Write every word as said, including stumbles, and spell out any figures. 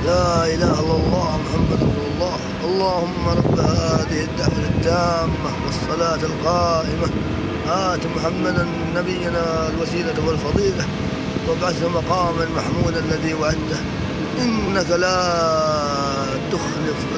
لا إله إلا الله محمد رسول الله. اللهم رب هذه الدعوة التامة والصلاة القائمة آت محمدا نبينا الوسيلة والفضيلة وابعثه مقاما محمودا الذي وعدته إنك لا تخلف